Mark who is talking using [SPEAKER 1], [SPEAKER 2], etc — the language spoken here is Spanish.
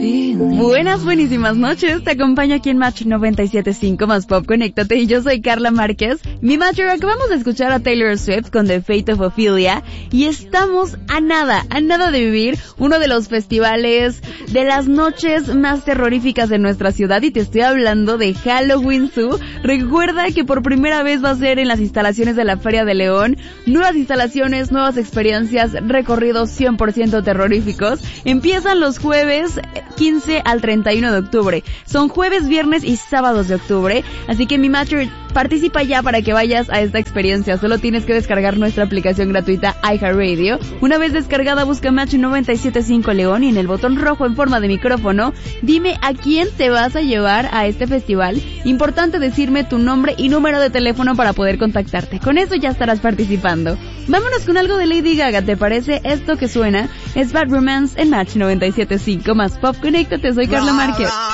[SPEAKER 1] Buenas, buenísimas noches. Te acompaño aquí en Match 97.5 más Pop. Conéctate y yo soy Carla Márquez. Mi Matcher, acabamos de escuchar a Taylor Swift con The Fate of Ophelia y estamos a nada de vivir uno de los festivales de las noches más terroríficas de nuestra ciudad y te estoy hablando de Halloween Zoo. Recuerda que por primera vez va a ser en las instalaciones de la Feria de León. Nuevas instalaciones, nuevas experiencias, recorridos 100% terroríficos. Empiezan los jueves 15 al 31 de octubre. Son jueves, viernes y sábados de octubre. Así que mi Matcher, participa ya para que vayas a esta experiencia. Solo tienes que descargar nuestra aplicación gratuita iHeartRadio. Una vez descargada, busca Match 97.5 León y en el botón rojo en forma de micrófono, dime a quién te vas a llevar a este festival. Importante decirme tu nombre y número de teléfono para poder contactarte. Con eso ya estarás participando. Vámonos con algo de Lady Gaga, ¿te parece? Esto que suena es Bad Romance en Match 97.5 más Pop. Conéctate, soy Carla Márquez.